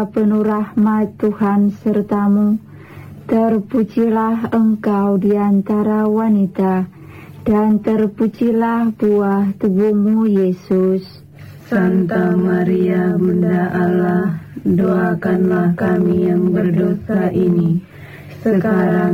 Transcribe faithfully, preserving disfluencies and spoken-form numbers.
Maria, penuh rahmat, Tuhan sertamu. Terpujilah engkau di antara wanita, dan terpujilah buah tubuhmu, Yesus. Santa Maria, Bunda Allah, doakanlah kami yang berdosa ini, sekarang